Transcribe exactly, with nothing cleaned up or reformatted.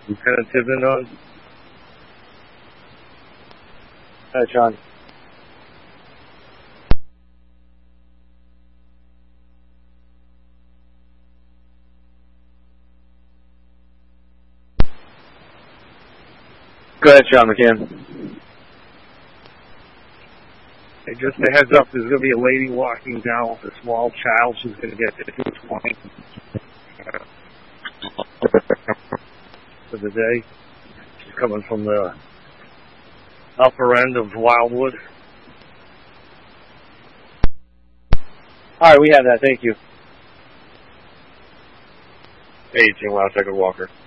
Lieutenant Tibbin on? Hi, Sean. Go ahead, Sean McCann. Hey, just a heads up, there's going to be a lady walking down with a small child. She's going to get to two twenty for the day. She's coming from the upper end of Wildwood. All right, we have that. Thank you. eighteen, Wild Tiger Walker.